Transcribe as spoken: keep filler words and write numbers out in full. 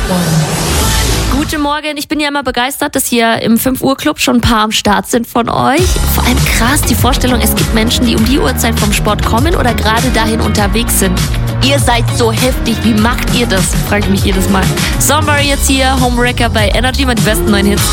Guten Morgen, ich bin ja immer begeistert, dass hier im fünf Uhr Club schon ein paar am Start sind von euch. Vor allem krass die Vorstellung, es gibt Menschen, die um die Uhrzeit vom Sport kommen oder gerade dahin unterwegs sind. Ihr seid so heftig, wie macht ihr das? Frage ich mich jedes Mal. Sommer jetzt hier, Homewrecker bei Energy, mal die besten neuen Hits.